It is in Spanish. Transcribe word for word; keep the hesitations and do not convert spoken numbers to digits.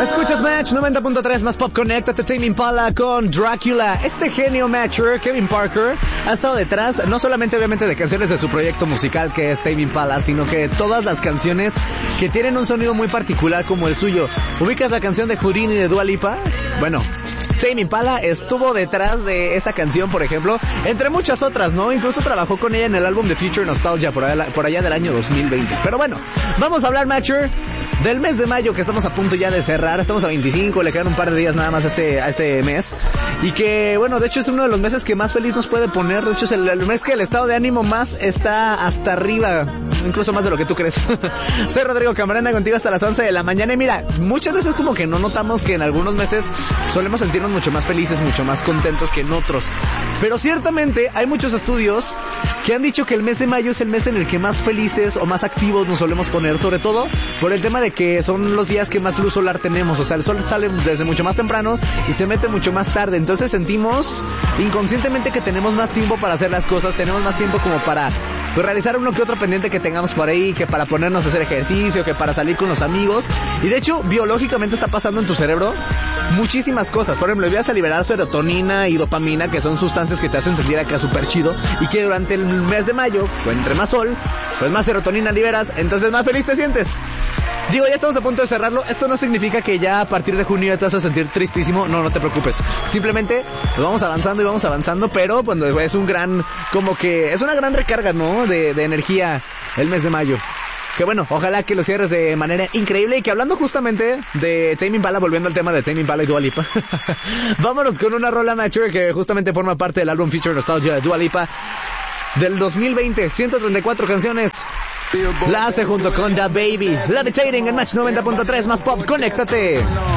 Escuchas Match noventa punto tres más Pop. Conéctate, Tame Impala con Dracula. Este genio matcher, Kevin Parker, ha estado detrás no solamente obviamente de canciones de su proyecto musical que es Tame Impala, sino que todas las canciones que tienen un sonido muy particular como el suyo. ¿Ubicas la canción de Houdini de Dua Lipa? Bueno, Tame Impala estuvo detrás de esa canción, por ejemplo, entre muchas otras, ¿no? Incluso trabajó con ella en el álbum de Future Nostalgia por allá, por allá del año dos mil veinte. Pero bueno, vamos a hablar, Matcher, del mes de mayo que estamos a punto ya de cerrar. Estamos a veinticinco, le quedan un par de días nada más a este, a este mes. Y que, bueno, de hecho es uno de los meses que más feliz nos puede poner. De hecho es el, el mes que el estado de ánimo más está hasta arriba, incluso más de lo que tú crees. Soy Rodrigo Camarena, contigo hasta las once de la mañana. Y mira, muchas veces como que no notamos que en algunos meses solemos sentirnos mucho más felices, mucho más contentos que en otros. Pero ciertamente hay muchos estudios que han dicho que el mes de mayo es el mes en el que más felices o más activos nos solemos poner, sobre todo por el tema de que son los días que más luz solar tenemos. O sea, el sol sale desde mucho más temprano y se mete mucho más tarde. Entonces sentimos inconscientemente que tenemos más tiempo para hacer las cosas, tenemos más tiempo como para pues, realizar uno que otro pendiente que tengamos por ahí, que para ponernos a hacer ejercicio, que para salir con los amigos. Y de hecho, biológicamente está pasando en tu cerebro muchísimas cosas. Por ejemplo, empiezas a liberar serotonina y dopamina, que son sustancias que te hacen sentir acá súper chido, y que durante el mes de mayo, pues entre más sol, pues más serotonina liberas, entonces más feliz te sientes. Digo, ya estamos a punto de cerrarlo. Esto no significa que ya a partir de junio te vas a sentir tristísimo. No, no te preocupes. Simplemente pues vamos avanzando y vamos avanzando, pero pues es un gran, como que es una gran recarga, ¿no? De, de energía el mes de mayo. Que bueno, ojalá que lo cierres de manera increíble. Y que hablando justamente de Tame Impala, volviendo al tema de Tame Impala y Dua Lipa, vámonos con una rola mature que justamente forma parte del álbum Future Nostalgia de Dua Lipa del dos mil veinte, ciento treinta y cuatro canciones. La hace junto con Da Baby, Levitating en Match noventa punto tres más Pop. Conéctate.